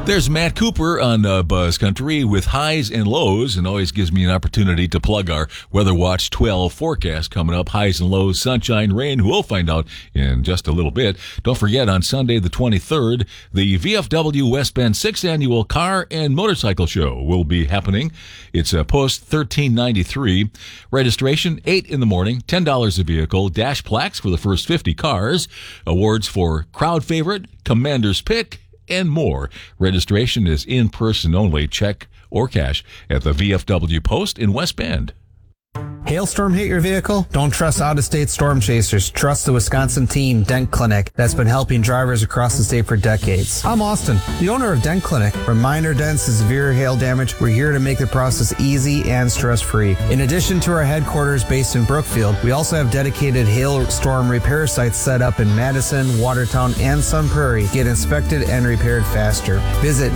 There's Matt Cooper on Buzz Country with highs and lows, and always gives me an opportunity to plug our Weather Watch 12 forecast coming up. Highs and lows, sunshine, rain. We'll find out in just a little bit. Don't forget, on Sunday the 23rd, the VFW West Bend 6th Annual Car and Motorcycle Show will be happening. It's post 1393. Registration, 8 in the morning, $10 a vehicle, dash plaques for the first 50 cars, awards for crowd favorite, commander's pick, and more. Registration is in person only. Check or cash at the VFW Post in West Bend. Hailstorm hit your vehicle? Don't trust out-of-state storm chasers. Trust the Wisconsin team, Dent Clinic, that's been helping drivers across the state for decades. I'm Austin, the owner of Dent Clinic. From minor dents to severe hail damage, we're here to make the process easy and stress-free. In addition to our headquarters based in Brookfield, we also have dedicated hailstorm repair sites set up in Madison, Watertown, and Sun Prairie. Get inspected and repaired faster. Visit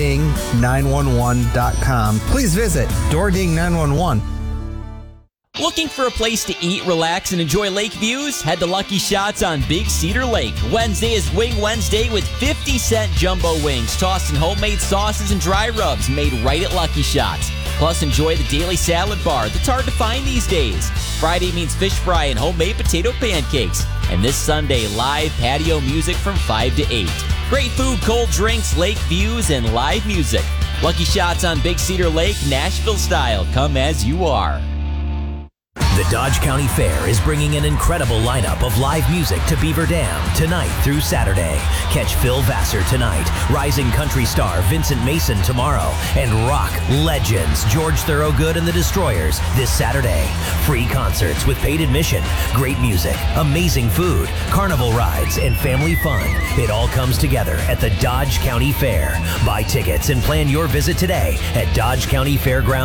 DoorDing911.com. Please visit DoorDing911. Looking for a place to eat, relax, and enjoy lake views? Head to Lucky Shots on Big Cedar Lake. Wednesday is Wing Wednesday with 50-cent jumbo wings, tossed in homemade sauces and dry rubs made right at Lucky Shots. Plus, enjoy the daily salad bar that's hard to find these days. Friday means fish fry and homemade potato pancakes. And this Sunday, live patio music from 5 to 8. Great food, cold drinks, lake views, and live music. Lucky Shots on Big Cedar Lake, Nashville style. Come as you are. The Dodge County Fair is bringing an incredible lineup of live music to Beaver Dam tonight through Saturday. Catch Phil Vassar tonight, rising country star Vincent Mason tomorrow, and rock legends George Thorogood and the Destroyers this Saturday. Free concerts with paid admission, great music, amazing food, carnival rides, and family fun. It all comes together at the Dodge County Fair. Buy tickets and plan your visit today at Dodge County Fairgrounds.